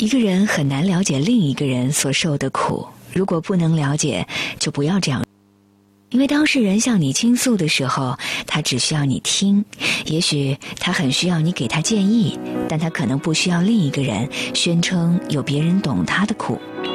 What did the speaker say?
一个人很难了解另一个人所受的苦，如果不能了解，就不要这样。因为当事人向你倾诉的时候，他只需要你听，也许他很需要你给他建议，但他可能不需要另一个人宣称有别人懂他的苦。